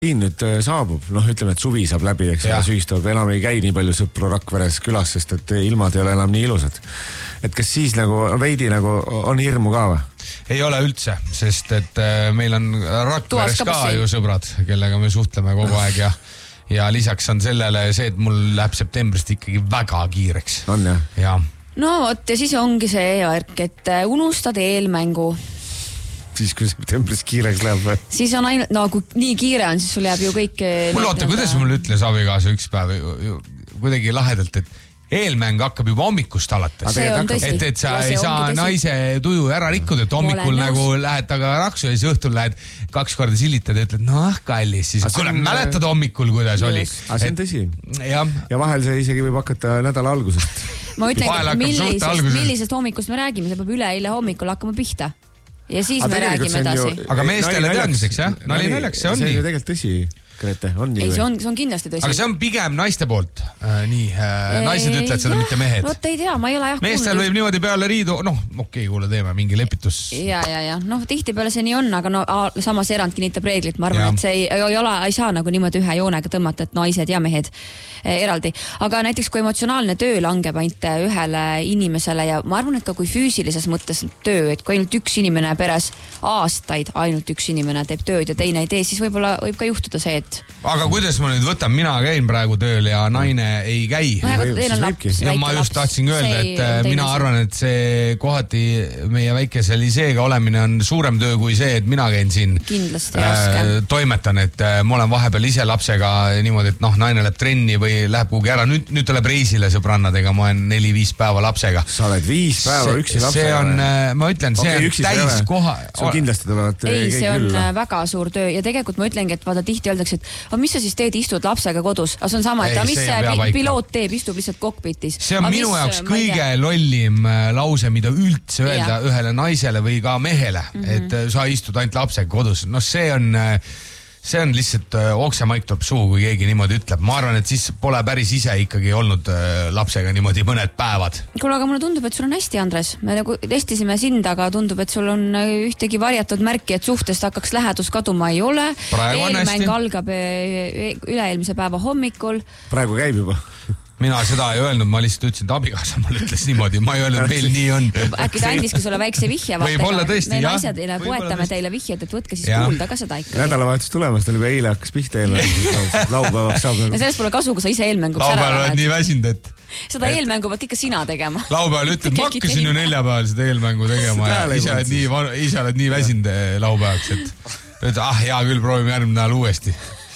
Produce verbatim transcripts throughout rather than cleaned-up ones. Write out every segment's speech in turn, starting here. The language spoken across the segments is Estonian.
nüüd saabub, noh ütleme, et suvi saab läbi, eks ja sügistab, enam ei käi nii palju sõpru Rakveres külas, sest et ilmad ei ole enam nii ilusad. Et kas siis nagu veidi nagu on hirmu ka või? Ei ole üldse, sest et meil on Rakveres ka ju sõbrad, kellega me suhtleme kogu aeg ja, ja lisaks on sellele see, et mul läheb septembrist ikkagi väga kiireks. On jah? Ja. No vot, ja siis ongi see värk, et unustad eelmängu. Siis kui septembris kiireks läheb või? Siis on ainult, no kui nii kiire on, siis sul jääb ju kõik... Mul oota, kuidas mul ütles abikaasa üks päev kuidagi lahedalt, et eelmäng hakkab juba hommikust alates. Et, et sa ei saa naise tuju ära rikkuda, et hommikul nagu lähed taga raksu ja siis õhtul lähed kaks korda sillitad ja ütled, noh kallis, siis kuule, mäletad hommikul, kuidas oli. Aga see on tõsi. Ja. ja vahel see isegi võib hakata nädala algusest. Ma ütlen, millisest, millisest hommikust me räägime, see peab üle eile hommikul hakkama pihta. Ja siis me räägime edasi. Aga meestele teadmiseks, jah? Nali naljaks, see on nii. See on ju tegelikult tõsi, Grete, on nii. Ei, see on, see on kindlasti tõsi. Aga see on pigem naiste poolt. Äh, nii, äh, naised ütlevad seda, mitte mehed. Vot ei tea, ma ei ole jah kuulnud. Meestel võib niimoodi peale riidu, noh, okei, okay, kuule, teeme mingi lepitus. Ja, ja, ja, noh, tihti peale see nii on, aga no, samas erand kinnitab reeglit. Ma arvan, ja. Et see ei, ei, ole, ei saa nagu niimoodi ühe joonega tõmmata, et naised ja mehed eraldi. Aga näiteks kui emotsionaalne töö langeb ainult ühele inimesele ja ma arvan, et ka kui füüsilises mõttes töö, et kui ainult üks inimene peres aastaid ainult üks inimene teeb tööd ja teine ei tee, siis võib-olla võib ka juhtuda see, et... Aga kuidas ma nüüd võtan, mina käin praegu tööl ja naine ei käi. Ja ma just tahtsin öelda, et mina arvan, et see kohati meie väikese liseega olemine on suurem töö kui see, et mina käin siin äh, toimetan, et äh, ma olen vahepeal ise lapsega niimoodi, et noh, naine läheb trenni või läheb kuhugi ära. Nüüd, nüüd tuleb reisile sõbrannadega, ma olen neli-viis päeva lapsega. Sa oled viis päeva üksi lapsega? See on, ma ütlen, see okay, on täis koha... Sul kindlasti tulevad ei, see on küll. Väga suur töö ja tegelikult ma ütlengi, et vaata tihti öeldakse, et mis sa siis teed, istud lapsega kodus? Aga see on sama, et ei, mis see, see piloot teeb, istub lihtsalt kokpitis. See on aga minu mis, jaoks kõige lollim lause, mida üldse öelda ja. Ühele naisele või ka mehele, mm-hmm. et sa istud ainult lapsega kodus. No see on... See on lihtsalt äh, oksemaik tuleb suhu, kui keegi niimoodi ütleb. Ma arvan, et siis pole päris ise ikkagi olnud äh, lapsega niimoodi mõned päevad. Kuule, aga mulle tundub, et sul on hästi, Andres. Me nagu testisime sind, aga tundub, et sul on ühtegi varjatud märki, et suhtest hakkaks lähedus kaduma ei ole. Eelmäng algab üle-eelmise päeva hommikul. Praegu käib juba. Mina seda ei öelnud, ma lihtsalt ütlesin, et abikaasa mulle ütles niimoodi, ma ei öelnud, meil nii on. Äkki ta andiski sulle väikse vihje. Võib olla tõesti, jah. Me naised poetame teile vihjed, et võtke siis ja. Kuulda ka seda ikka. Nädalavahetus tulemas, ta oli eile hakkas pihta eelmängu. Laupäevaks saab. Ja sellest pole kasu, kui sa ise eelmänguks ära Laupäeval oled nii väsind, et... Seda et... eelmängu pead ikka sina tegema. Laupäeval ütled, ma hakkasin ju neljapäeval seda eelmängu tegema ja ise oled nii, ise oled nii väsind laupäevaks, et ah, hea küll, proovime järgmine nädal uuesti.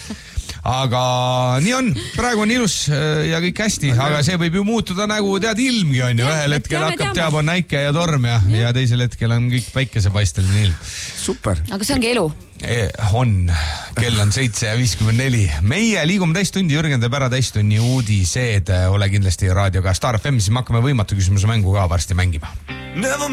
Aga nii on, praegu on ilus ja kõik hästi, aga see võib ju muutuda nagu tead ilmgi on ju, ühel hetkel teame, hakkab teab on näike ja torm ja, ja teisel hetkel on kõik päikesepaisteline ilm. Super. Aga see ongi elu. E, on, kell on seitse ja viiskümmend neli. Meie liigume täistundi, Jürgen teeb ära täistunni uudised, ole kindlasti raadioga Star F M, siis me hakkame võimatu küsimuse mängu ka varsti mängima.